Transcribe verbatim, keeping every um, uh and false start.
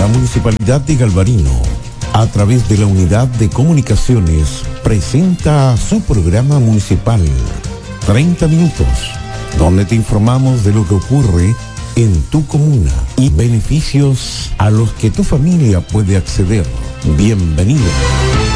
La Municipalidad de Galvarino, a través de la Unidad de Comunicaciones, presenta su programa municipal treinta minutos, donde te informamos de lo que ocurre en tu comuna y beneficios a los que tu familia puede acceder. Bienvenido.